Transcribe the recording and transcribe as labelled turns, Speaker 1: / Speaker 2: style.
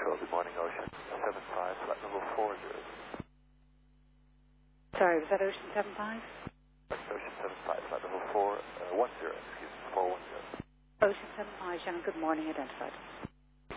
Speaker 1: Control, good morning, Ocean 75, flight level 40.
Speaker 2: Sorry, was that Ocean 75?
Speaker 1: Ocean 75, flight level 410, excuse me, 410.
Speaker 2: Ocean 75, Shannon, good morning, identified.